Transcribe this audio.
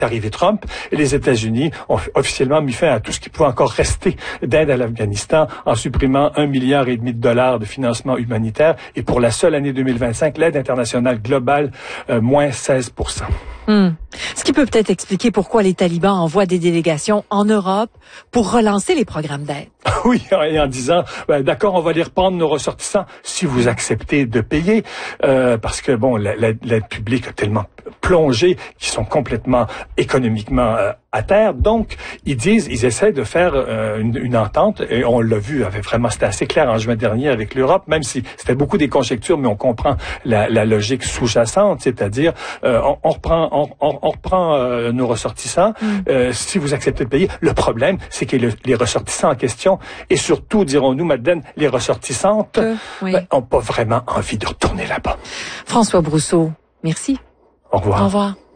arrivé Trump et les États-Unis ont officiellement mis fin à tout ce qui pouvait encore rester d'aide à l'Afghanistan en supprimant $1,5 milliard de financement humanitaire et pour la seule année 2025, l'aide internationale globale, moins 16%. Ce qui peut peut-être expliquer pourquoi les talibans envoient des délégations en Europe pour relancer les programmes d'aide. Oui, et en disant, d'accord, on va les reprendre nos ressortissants si vous acceptez de payer, parce que bon, l'aide publique a tellement plongé qu'ils sont complètement économiquement à terre. Donc, ils essaient de faire une entente, et on l'a vu, c'était assez clair en juin dernier avec l'Europe, même si c'était beaucoup des conjectures, mais on comprend la logique sous-jacente, c'est-à-dire on reprend nos ressortissants si vous acceptez de payer. Le problème, c'est que les ressortissants en question, et surtout, dirons-nous, Madeleine, les ressortissantes, ont pas vraiment envie de retourner là-bas. François Brousseau, merci. Au revoir. Au revoir.